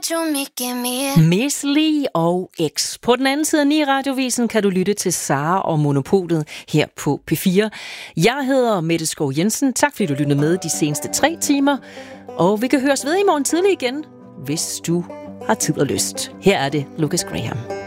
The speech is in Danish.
Miss Li og X. På den anden side af 9 Radiovisen kan du lytte til Sara og Monopolet her på P4. Jeg hedder Mette Skov Jensen. Tak fordi du lyttede med de seneste 3 timer. Og vi kan høres ved i morgen tidlig igen, hvis du har tid og lyst. Her er det Lucas Graham.